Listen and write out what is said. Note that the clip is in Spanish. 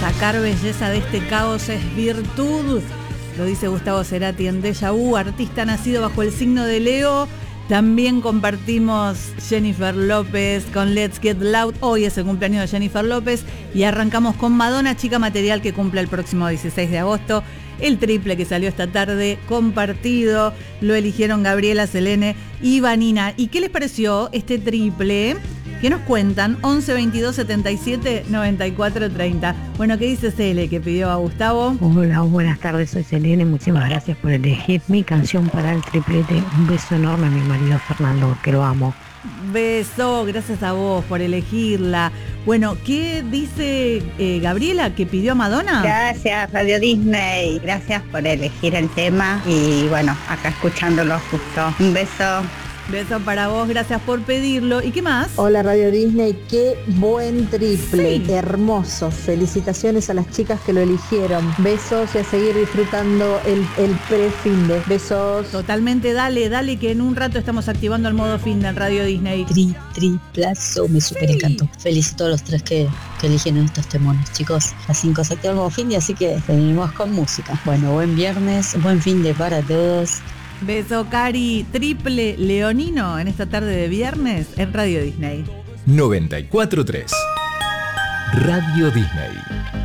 Sacar belleza de este caos es virtud, lo dice Gustavo Cerati en Déjà Vu, artista nacido bajo el signo de Leo. También compartimos Jennifer López con Let's Get Loud. Hoy es el cumpleaños de Jennifer López. Y arrancamos con Madonna, Chica Material, que cumple el próximo 16 de agosto. El triple que salió esta tarde, compartido. Lo eligieron Gabriela, Selene y Vanina. ¿Y qué les pareció este triple? ¿Qué nos cuentan? 11 22 77 94 30. Bueno, ¿qué dice Cele que pidió a Gustavo? Hola, buenas tardes, soy Selene. Muchísimas gracias por elegir mi canción para el triplete. Un beso enorme a mi marido Fernando, que lo amo. Beso, gracias a vos por elegirla. Bueno, ¿qué dice Gabriela que pidió a Madonna? Gracias Radio Disney, gracias por elegir el tema y bueno, acá escuchándolo justo. Un beso. Beso para vos, gracias por pedirlo. ¿Y qué más? Hola Radio Disney, qué buen triple, Sí. Hermoso. Felicitaciones a las chicas que lo eligieron. Besos y a seguir disfrutando el pre-finde. Besos. Totalmente, dale, que en un rato estamos activando el modo fin de Radio Disney. Triplazo, me super encantó. Felicito a los tres que eligieron estos temones, chicos. A 5 se activa el modo fin, así que venimos con música. Bueno, buen viernes, buen fin de para todos. Beso, Cari. Triple leonino en esta tarde de viernes en Radio Disney. 94.3 Radio Disney.